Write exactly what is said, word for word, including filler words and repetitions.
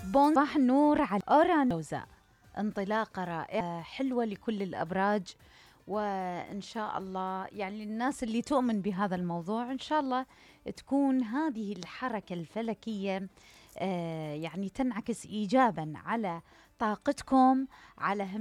بون صباح النور على أورانوزا، انطلاقة رائعة حلوة لكل الأبراج، وإن شاء الله يعني الناس اللي تؤمن بهذا الموضوع إن شاء الله تكون هذه الحركة الفلكية آه يعني تنعكس إيجابا على طاقتكم، على